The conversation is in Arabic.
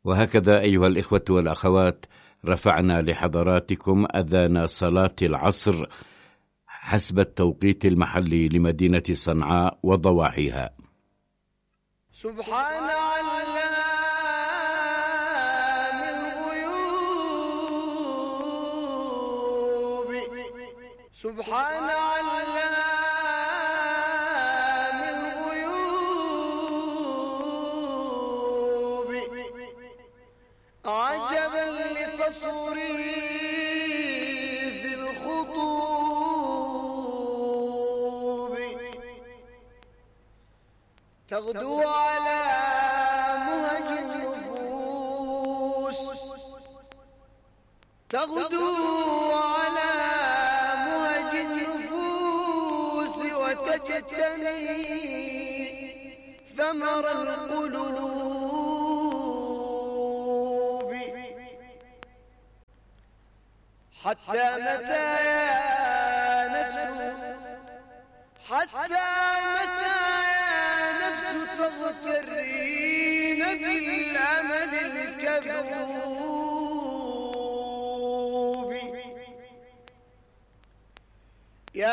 وهكذا أيها الإخوة والأخوات رفعنا لحضراتكم أذان صلاة العصر حسب التوقيت المحلي لمدينة صنعاء وضواحيها. سبحان علام الغيوب، سبحان علام الغيوب، عجبا لتصريف الخطوب، تغدو على مهج النفوس، تغدو على مهج النفوس، وتجتني ثمر القلوب. حتى متى يا نفس، حتى متى تغترين بالأمل الكذوب،